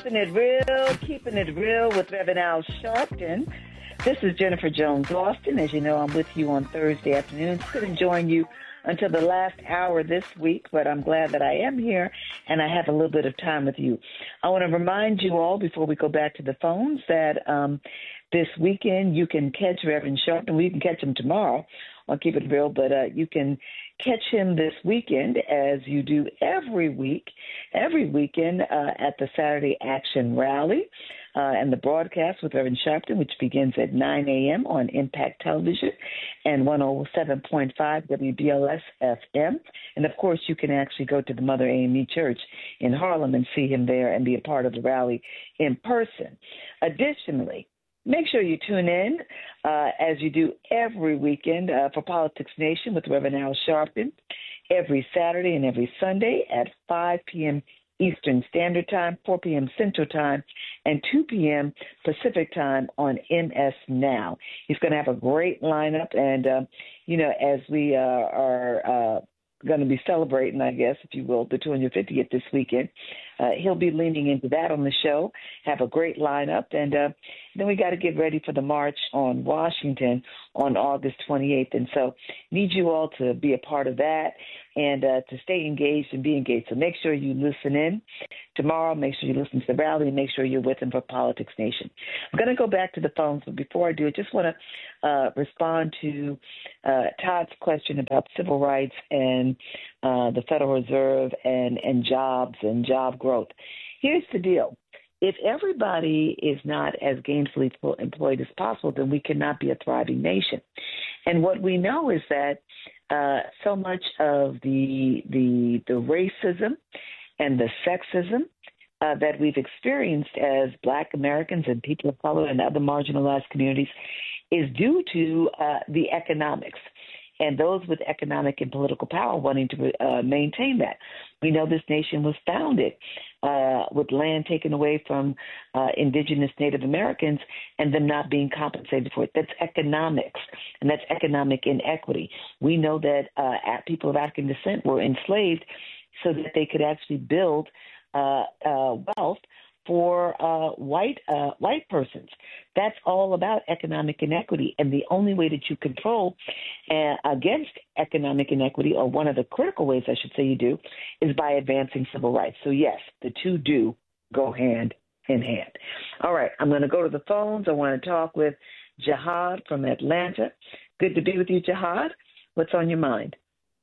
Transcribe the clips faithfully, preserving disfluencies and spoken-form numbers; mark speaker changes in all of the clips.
Speaker 1: Keeping it real, keeping it real with Reverend Al Sharpton. This is Jennifer Jones Austin. As you know, I'm with you on Thursday afternoons. Couldn't join you until the last hour this week, but I'm glad that I am here and I have a little bit of time with you. I want to remind you all before we go back to the phones that um, this weekend you can catch Reverend Sharpton. Well, you can catch him tomorrow on Keep It Real, but uh, you can catch him this weekend as you do every week, every weekend uh, at the Saturday Action Rally uh, and the broadcast with Reverend Sharpton, which begins at nine a.m. on Impact Television and one oh seven point five W B L S F M. And, of course, you can actually go to the Mother A M E Church in Harlem and see him there and be a part of the rally in person. Additionally, make sure you tune in, uh, as you do every weekend, uh, for Politics Nation with Reverend Al Sharpton, every Saturday and every Sunday at five p.m. Eastern Standard Time, four p.m. Central Time, and two p.m. Pacific Time on M S Now. He's going to have a great lineup, and, uh, you know, as we uh, are uh, going to be celebrating, I guess, if you will, the two hundred fiftieth this weekend, uh, he'll be leaning into that on the show, have a great lineup, and uh, then we got to get ready for the march on Washington on August twenty-eighth, and so need you all to be a part of that and uh, to stay engaged and be engaged. So make sure you listen in tomorrow, make sure you listen to the rally, and make sure you're with him for Politics Nation. I'm going to go back to the phones, but before I do, I just want to uh, respond to uh, Todd's question about civil rights and uh, the Federal Reserve and, and jobs and job growth. Here's the deal. If everybody is not as gainfully employed as possible, then we cannot be a thriving nation. And what we know is that uh, so much of the the the racism and the sexism uh, that we've experienced as Black Americans and people of color and other marginalized communities is due to uh, the economics and those with economic and political power wanting to uh, maintain that. We know this nation was founded uh, with land taken away from uh, indigenous Native Americans and them not being compensated for it. That's economics, and that's economic inequity. We know that uh, people of African descent were enslaved so that they could actually build uh, uh, wealth for uh, white uh, white persons. That's all about economic inequity, and the only way that you control uh, against economic inequity, or one of the critical ways I should say you do, is by advancing civil rights. So yes, the two do go hand in hand. All right, I'm going to go to the phones. I want to talk with Jihad from Atlanta. Good to be with you, Jihad. What's on your mind?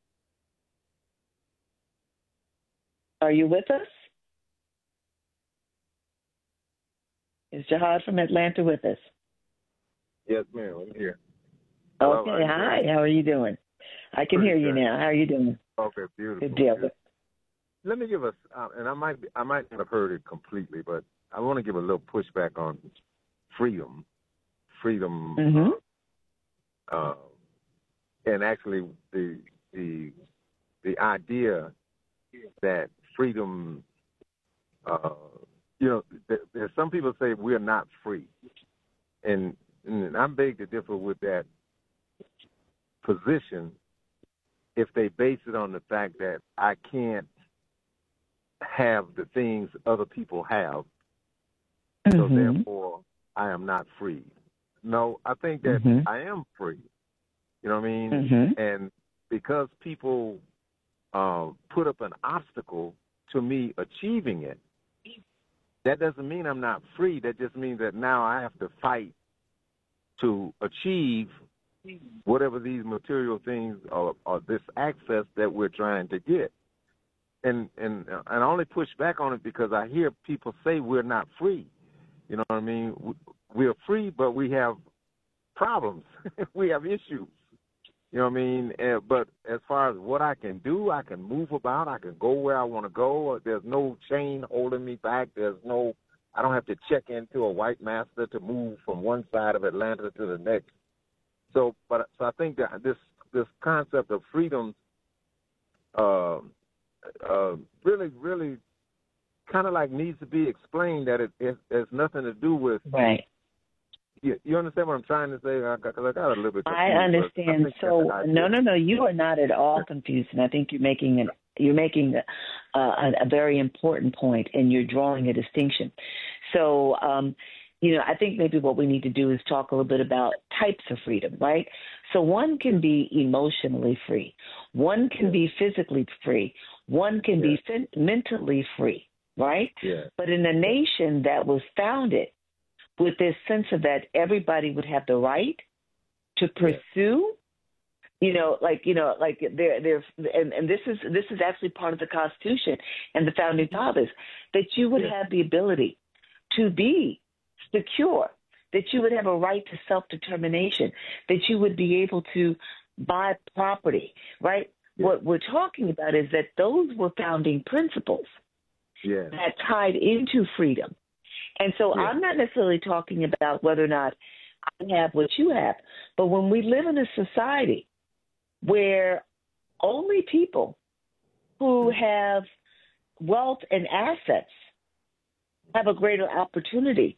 Speaker 1: Are you with us? Is Jihad from Atlanta with us?
Speaker 2: Yes, ma'am. I'm here.
Speaker 1: Hello, okay. Hi. How are you doing? I can
Speaker 2: Pretty
Speaker 1: hear you
Speaker 2: good.
Speaker 1: now. How are you doing?
Speaker 2: Okay. Beautiful.
Speaker 1: Good deal.
Speaker 2: Beautiful. Let me give us, uh, and I might, be, I might not have heard it completely, but I want to give a little pushback on freedom, freedom,
Speaker 1: mm-hmm.
Speaker 2: uh, uh, and actually the the the idea that freedom. Uh, You know, there's some people say we're not free, and, and I'm big to differ with that position if they base it on the fact that I can't have the things other people have, mm-hmm. so therefore I am not free. No, I think that mm-hmm. I am free. You know what I mean? Mm-hmm. And because people uh, put up an obstacle to me achieving it, that doesn't mean I'm not free. That just means that now I have to fight to achieve whatever these material things or, or this access that we're trying to get. And, and and I only push back on it because I hear people say we're not free. You know what I mean? We're free, but we have problems. We have issues. You know what I mean? Uh, but as far as what I can do, I can move about. I can go where I want to go. There's no chain holding me back. There's no, I don't have to check into a white master to move from one side of Atlanta to the next. So, but so I think that this this concept of freedom, uh, uh, really, really, kind of like needs to be explained. That it, it has nothing to do with
Speaker 1: right.
Speaker 2: You, you understand what I'm trying to say? Because I got a little bit confused.
Speaker 1: I understand. I so, no, no, no, you are not at all confused, and I think you're making an you're making a, a, a very important point, and you're drawing a distinction. So, um, you know, I think maybe what we need to do is talk a little bit about types of freedom, right? So one can be emotionally free. One can yeah. be physically free. One can yeah. be fin- mentally free, right?
Speaker 2: Yeah.
Speaker 1: But in a nation that was founded with this sense of that everybody would have the right to pursue, yeah. you know, like, you know, like there, there, and, and this is, this is actually part of the Constitution and the Founding Fathers, that you would yeah. have the ability to be secure, that you would have a right to self-determination, that you would be able to buy property, right? Yeah. What we're talking about is that those were founding principles yeah. that tied into freedom. And so yeah. I'm not necessarily talking about whether or not I have what you have, but when we live in a society where only people who have wealth and assets have a greater opportunity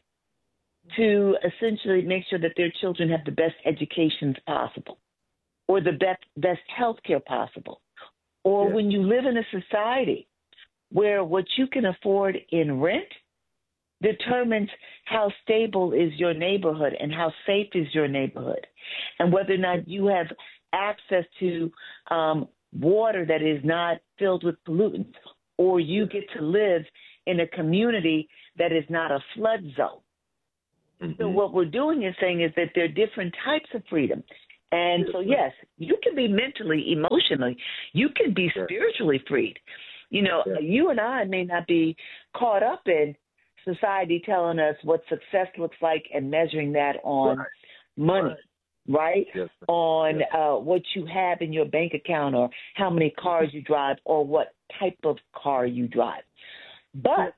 Speaker 1: to essentially make sure that their children have the best educations possible, or the best best health care possible, or yeah. when you live in a society where what you can afford in rent determines how stable is your neighborhood and how safe is your neighborhood, and whether or not you have access to um, water that is not filled with pollutants, or you get to live in a community that is not a flood zone. Mm-hmm. So what we're doing is saying is that there are different types of freedom. And so, yes, you can be mentally, emotionally, you can be spiritually freed. You know, yeah. you and I may not be caught up in society telling us what success looks like and measuring that on right. money, right? right? Yes. On yes. Uh, what you have in your bank account, or how many cars you drive, or what type of car you drive. But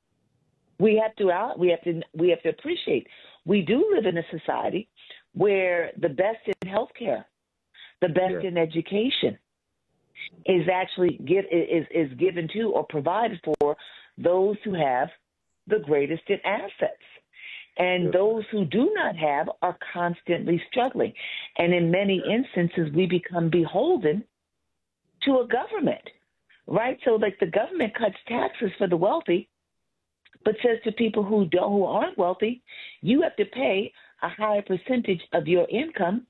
Speaker 1: we have to out, we have to we have to appreciate we do live in a society where the best in healthcare, the best yeah. in education is actually give, is is given to or provided for those who have the greatest in assets. And yeah. those who do not have are constantly struggling. And in many yeah. instances, we become beholden to a government, right? So like the government cuts taxes for the wealthy, but says to people who don't, who aren't wealthy, you have to pay a higher percentage of your income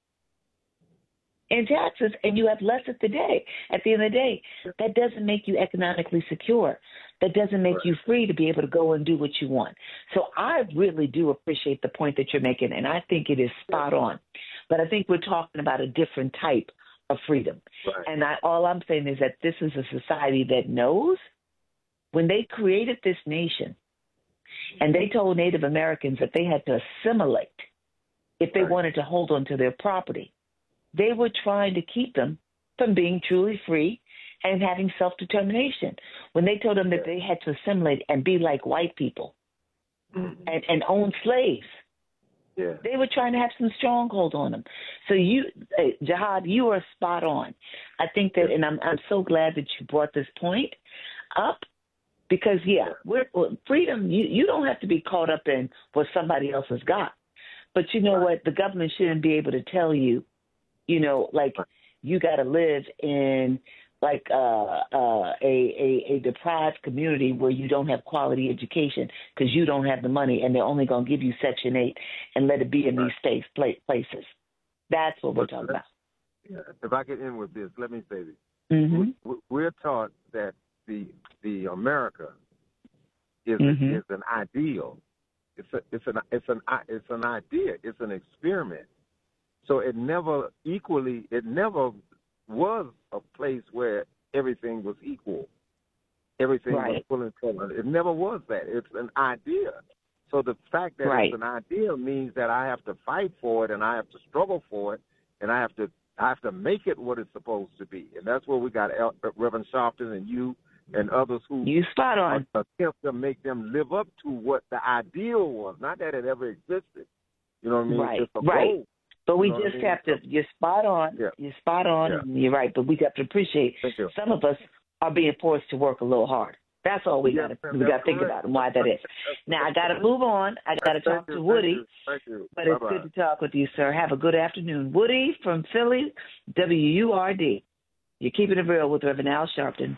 Speaker 1: in taxes, and you have less at the day. At the end of the day, that doesn't make you economically secure. That doesn't make right. you free to be able to go and do what you want. So I really do appreciate the point that you're making, and I think it is spot on. But I think we're talking about a different type of freedom. Right. And I, all I'm saying is that this is a society that knows when they created this nation, and they told Native Americans that they had to assimilate if they right. wanted to hold on to their property. They were trying to keep them from being truly free and having self-determination. When they told them that they had to assimilate and be like white people mm-hmm. and, and own slaves, yeah. they were trying to have some stronghold on them. So you, uh, Jihad, you are spot on. I think that, yeah. and I'm, I'm so glad that you brought this point up. Because, yeah, we're, well, freedom, you, you don't have to be caught up in what somebody else has got. But you know right. what? The government shouldn't be able to tell you, you know, like you got to live in like uh, uh, a, a, a deprived community where you don't have quality education because you don't have the money, and they're only going to give you Section eight and let it be in right. these space, places. That's what we're talking about.
Speaker 2: If I could end with this, let me say this.
Speaker 1: Mm-hmm.
Speaker 2: We, we're taught that the the America is
Speaker 1: mm-hmm.
Speaker 2: a, is an ideal. It's a it's an it's an it's an idea. It's an experiment. So it never equally. It never was a place where everything was equal. Everything
Speaker 1: right.
Speaker 2: was full and full. It never was that. It's an idea. So the fact that
Speaker 1: right.
Speaker 2: it's an idea means that I have to fight for it, and I have to struggle for it, and I have to I have to make it what it's supposed to be. And that's where we got El- Reverend Sharpton and you. And others who
Speaker 1: you spot on.
Speaker 2: attempt to make them live up to what the ideal was, not that it ever existed. You know what I mean?
Speaker 1: Right,
Speaker 2: it's a
Speaker 1: right.
Speaker 2: goal.
Speaker 1: But we
Speaker 2: you know
Speaker 1: just
Speaker 2: I mean?
Speaker 1: have to, you're spot on, yeah. you're spot on,
Speaker 2: yeah.
Speaker 1: and you're right, but we have to appreciate some of us are being forced to work a little hard. That's all we yeah, got to we got to think correct. about and why that is. Now, I got to move on. I got to talk
Speaker 2: you,
Speaker 1: to Woody,
Speaker 2: thank you. Thank you.
Speaker 1: but
Speaker 2: Bye-bye.
Speaker 1: it's good to talk with you, sir. Have a good afternoon. Woody from Philly, W U R D. You're keeping it real with Reverend Al Sharpton.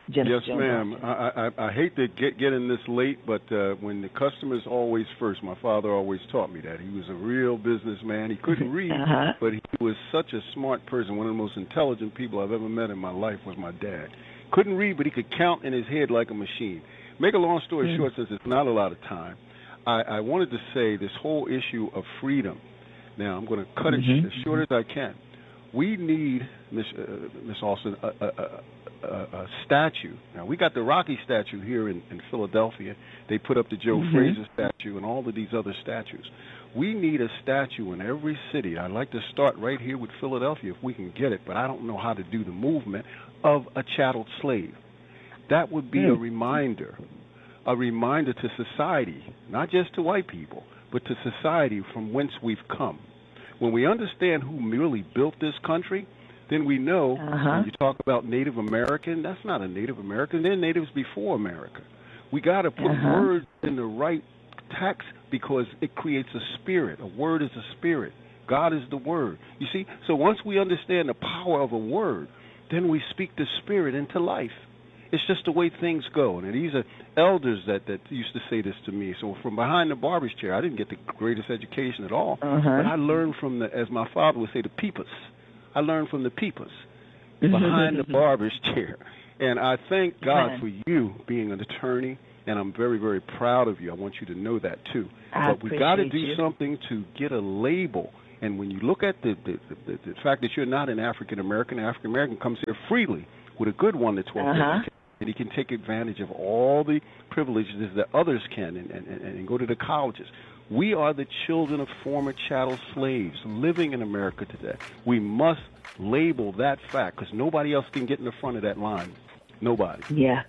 Speaker 1: Jennifer
Speaker 3: Yes,
Speaker 1: Jones
Speaker 3: ma'am.
Speaker 1: Austin.
Speaker 3: I, I I hate to get get in this late, but uh, when the customer's always first, my father always taught me that. He was a real businessman. He couldn't read,
Speaker 1: uh-huh.
Speaker 3: but he was such a smart person. One of the most intelligent people I've ever met in my life was my dad. Couldn't read, but he could count in his head like a machine. Make a long story mm-hmm. short, since it's not a lot of time, I, I wanted to say this whole issue of freedom. Now, I'm going to cut mm-hmm. it sh- as short as I can. We need, Miss uh, Miss Austin, a, a, a, a statue. Now, we got the Rocky statue here in, in Philadelphia. They put up the Joe mm-hmm. Frazier statue and all of these other statues. We need a statue in every city. I'd like to start right here with Philadelphia if we can get it, but I don't know how to do the movement of a chattel slave. That would be mm. a reminder, a reminder to society, not just to white people, but to society from whence we've come. When we understand who really built this country, then we know uh-huh. when you talk about Native American, that's not a Native American. They're natives before America. We got to put uh-huh. words in the right text because it creates a spirit. A word is a spirit. God is the word. You see, so once we understand the power of a word, then we speak the spirit into life. It's just the way things go. And these are elders that, that used to say this to me. So from behind the barber's chair, I didn't get the greatest education at all, uh-huh. but I learned from the, as my father would say, the peepers. I learned from the peepers behind the barber's chair. And I thank God
Speaker 1: Amen.
Speaker 3: for you being an attorney, and I'm very, very proud of you. I want you to know that, too.
Speaker 1: I
Speaker 3: but we've got to do
Speaker 1: you.
Speaker 3: something to get a label. And when you look at the, the, the, the fact that you're not an African-American, African-American comes here freely with a good one that's well
Speaker 1: uh-huh.
Speaker 3: educated. And he can take advantage of all the privileges that others can and, and, and go to the colleges. We are the children of former chattel slaves living in America today. We must label that fact because nobody else can get in the front of that line. Nobody.
Speaker 1: Yeah.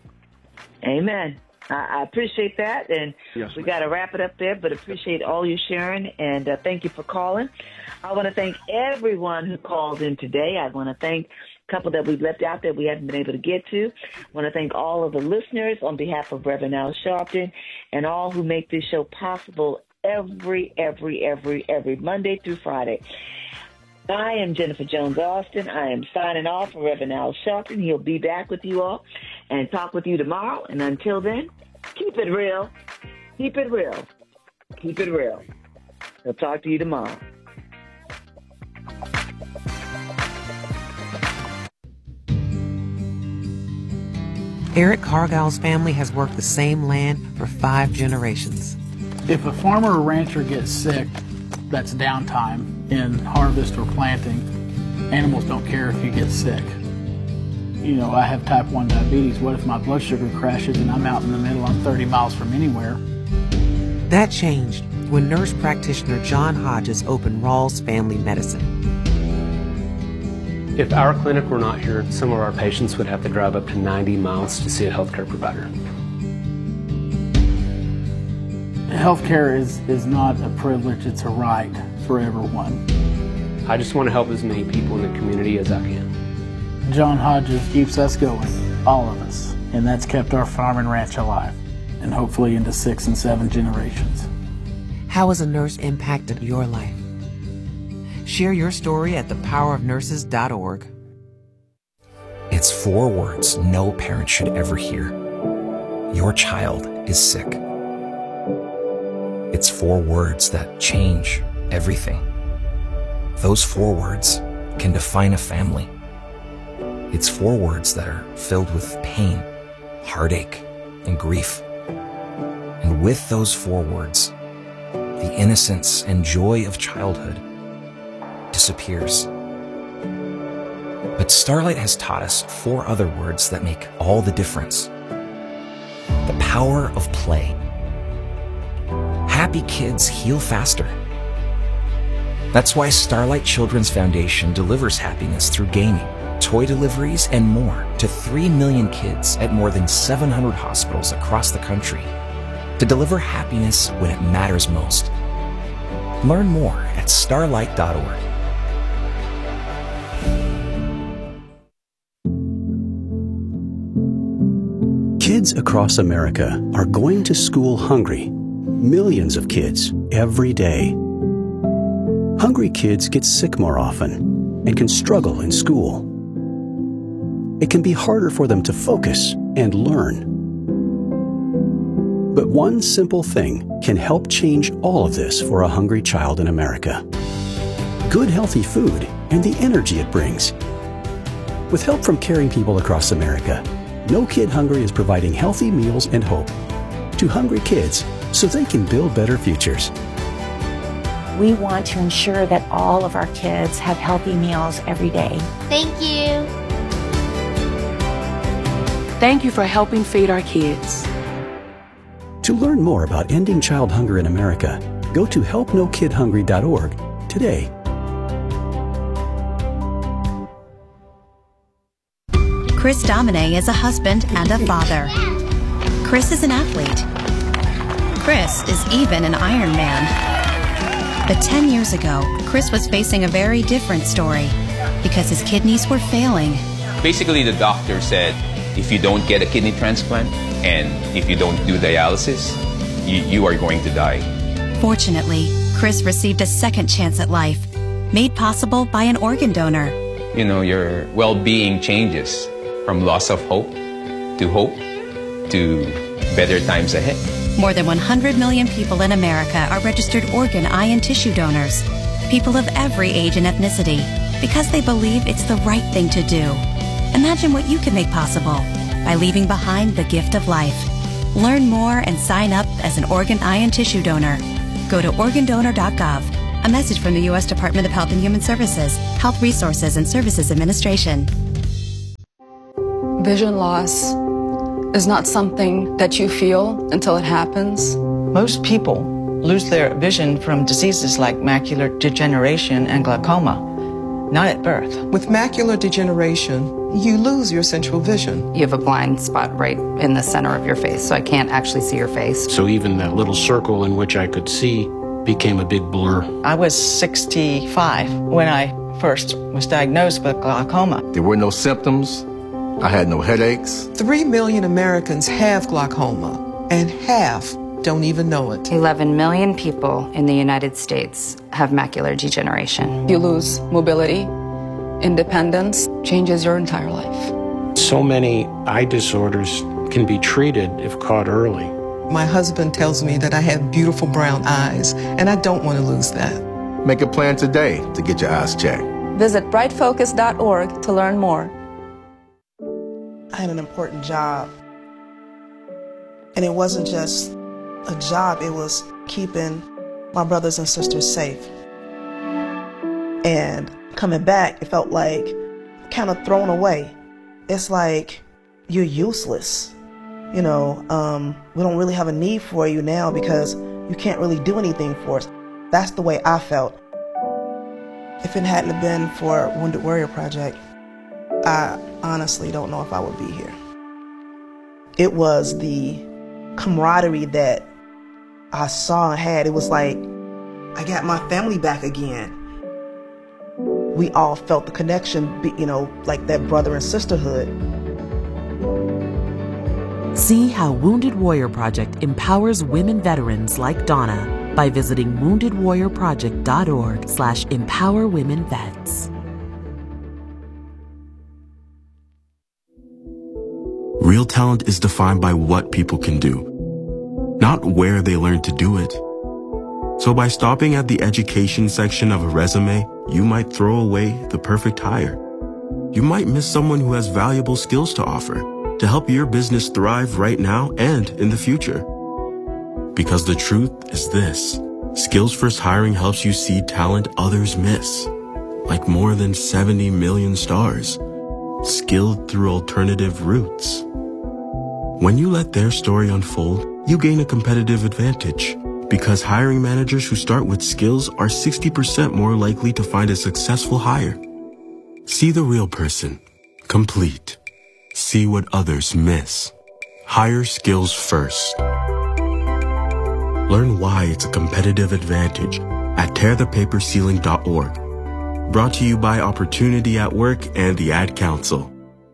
Speaker 1: Amen. I, I appreciate that. And
Speaker 3: yes,
Speaker 1: we got to wrap it up there, but appreciate all you sharing. And uh, thank you for calling. I want to thank everyone who called in today. I want to thank couple that we've left out that we haven't been able to get to. I want to thank all of the listeners on behalf of Reverend Al Sharpton and all who make this show possible every, every, every, every Monday through Friday. I am Jennifer Jones Austin. I am signing off for Reverend Al Sharpton. He'll be back with you all and talk with you tomorrow. And until then, keep it real. Keep it real. Keep it real. He'll talk to you tomorrow.
Speaker 4: Eric Cargill's family has worked the same land for five generations.
Speaker 5: If a farmer or rancher gets sick, that's downtime in harvest or planting. Animals don't care if you get sick. You know, I have type one diabetes. What if my blood sugar crashes and I'm out in the middle, I'm thirty miles from anywhere?
Speaker 4: That changed when nurse practitioner John Hodges opened Rawls Family Medicine.
Speaker 6: If our clinic were not here, some of our patients would have to drive up to ninety miles to see a healthcare provider.
Speaker 5: Healthcare is, is not a privilege, it's a right for everyone.
Speaker 6: I just want to help as many people in the community as I can.
Speaker 5: John Hodges keeps us going, all of us, and that's kept our farm and ranch alive, and hopefully into six and seven generations.
Speaker 4: How has a nurse impacted your life? Share your story at the power of nurses dot org.
Speaker 7: It's four words no parent should ever hear. Your child is sick. It's four words that change everything. Those four words can define a family. It's four words that are filled with pain, heartache, and grief. And with those four words, the innocence and joy of childhood disappears. But Starlight has taught us four other words that make all the difference. The power of play. Happy kids heal faster. That's why Starlight Children's Foundation delivers happiness through gaming, toy deliveries, and more to three million kids at more than seven hundred hospitals across the country to deliver happiness when it matters most. Learn more at starlight dot org.
Speaker 8: Kids across America are going to school hungry. Millions of kids every day. Hungry kids get sick more often and can struggle in school. It can be harder for them to focus and learn. But one simple thing can help change all of this for a hungry child in America. Good, healthy food and the energy it brings. With help from caring people across America, No Kid Hungry is providing healthy meals and hope to hungry kids so they can build better futures.
Speaker 9: We want to ensure that all of our kids have healthy meals every day.
Speaker 10: Thank you.
Speaker 11: Thank you for helping feed our kids.
Speaker 8: To learn more about ending child hunger in America, go to help no kid hungry dot org today.
Speaker 12: Chris Domine is a husband and a father. Chris is an athlete. Chris is even an Iron Man. But ten years ago, Chris was facing a very different story because his kidneys were failing.
Speaker 13: Basically, the doctor said, if you don't get a kidney transplant and if you don't do dialysis, you, you are going to die.
Speaker 12: Fortunately, Chris received a second chance at life, made possible by an organ donor.
Speaker 13: You know, your well-being changes from loss of hope to hope to better times ahead.
Speaker 12: More than one hundred million people in America are registered organ, eye, and tissue donors. People of every age and ethnicity, because they believe it's the right thing to do. Imagine what you can make possible by leaving behind the gift of life. Learn more and sign up as an organ, eye, and tissue donor. Go to organ donor dot gov. A message from the U S Department of Health and Human Services, Health Resources and Services Administration.
Speaker 11: Vision loss is not something that you feel until it happens.
Speaker 14: Most people lose their vision from diseases like macular degeneration and glaucoma, not at birth.
Speaker 15: With macular degeneration, you lose your central vision.
Speaker 16: You have a blind spot right in the center of your face, so I can't actually see your face.
Speaker 17: So even that little circle in which I could see became a big blur.
Speaker 14: I was sixty-five when I first was diagnosed with glaucoma.
Speaker 18: There were no symptoms. I had no headaches.
Speaker 15: Three million Americans have glaucoma, and half don't even know it.
Speaker 16: eleven million people in the United States have macular degeneration.
Speaker 11: You lose mobility, independence, changes your entire life.
Speaker 17: So many eye disorders can be treated if caught early.
Speaker 15: My husband tells me that I have beautiful brown eyes, and I don't want to lose that.
Speaker 18: Make a plan today to get your eyes checked.
Speaker 11: Visit bright focus dot org to learn more.
Speaker 19: I had an important job, and it wasn't just a job, it was keeping my brothers and sisters safe. And coming back, it felt like kind of thrown away. It's like you're useless. You know, um, we don't really have a need for you now because you can't really do anything for us. That's the way I felt. If it hadn't have been for Wounded Warrior Project, I honestly don't know if I would be here. It was the camaraderie that I saw and had. It was like I got my family back again. We all felt the connection, you know, like that brother and sisterhood.
Speaker 4: See how Wounded Warrior Project empowers women veterans like Donna by visiting wounded warrior project dot org slash empower women vets.
Speaker 20: Real talent is defined by what people can do, not where they learn to do it. So by stopping at the education section of a resume, you might throw away the perfect hire. You might miss someone who has valuable skills to offer to help your business thrive right now and in the future. Because the truth is this: Skills First Hiring helps you see talent others miss, like more than seventy million stars, skilled through alternative routes. When you let their story unfold, you gain a competitive advantage, because hiring managers who start with skills are sixty percent more likely to find a successful hire. See the real person, complete. See what others miss. Hire skills first. Learn why it's a competitive advantage at tear the paper ceiling dot org. Brought to you by Opportunity at Work and the Ad Council.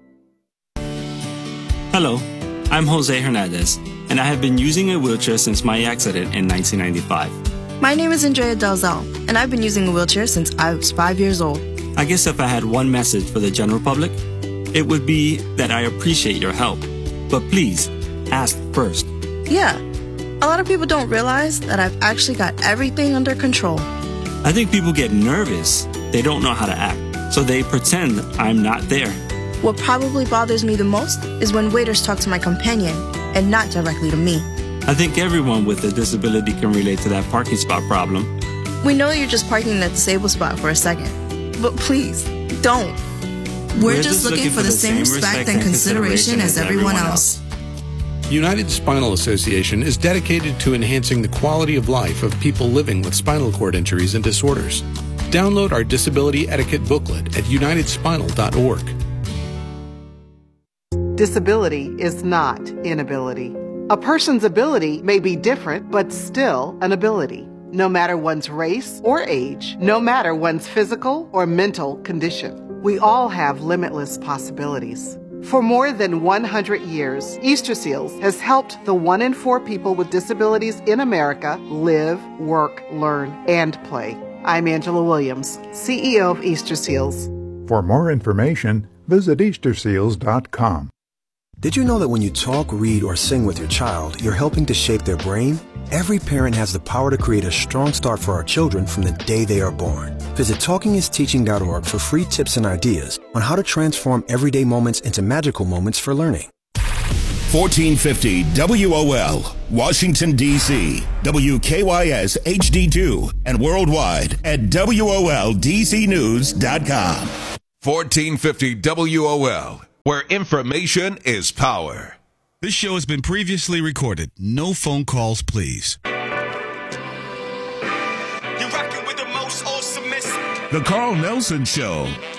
Speaker 21: Hello, I'm Jose Hernandez, and I have been using a wheelchair since my accident in nineteen ninety-five.
Speaker 22: My name is Andrea Dalzell, and I've been using a wheelchair since I was five years old.
Speaker 21: I guess if I had one message for the general public, it would be that I appreciate your help. But please, ask first.
Speaker 22: Yeah, a lot of people don't realize that I've actually got everything under control.
Speaker 21: I think people get nervous. They don't know how to act, so they pretend I'm not there.
Speaker 22: What probably bothers me the most is when waiters talk to my companion and not directly to me.
Speaker 21: I think everyone with a disability can relate to that parking spot problem.
Speaker 22: We know you're just parking in that disabled spot for a second, but please, don't. We're, We're just, just looking, looking for the same respect and consideration as everyone else.
Speaker 17: United Spinal Association is dedicated to enhancing the quality of life of people living with spinal cord injuries and disorders. Download our disability etiquette booklet at united spinal dot org.
Speaker 2: Disability is not inability. A person's ability may be different, but still an ability, no matter one's race or age, no matter one's physical or mental condition. We all have limitless possibilities. For more than one hundred years, Easter Seals has helped the one in four people with disabilities in America live, work, learn, and play. I'm Angela Williams, C E O of Easter Seals.
Speaker 10: For more information, visit easter seals dot com.
Speaker 23: Did you know that when you talk, read, or sing with your child, you're helping to shape their brain? Every parent has the power to create a strong start for our children from the day they are born. Visit talking is teaching dot org for free tips and ideas on how to transform everyday moments into magical moments for learning.
Speaker 24: fourteen fifty W O L, Washington, D C, W K Y S H D two, and worldwide at W O L D C news dot com.
Speaker 25: fourteen fifty W O L, where information is power.
Speaker 26: This show has been previously recorded. No phone calls, please.
Speaker 27: You're rocking with the most awesome.
Speaker 24: The Carl Nelson Show.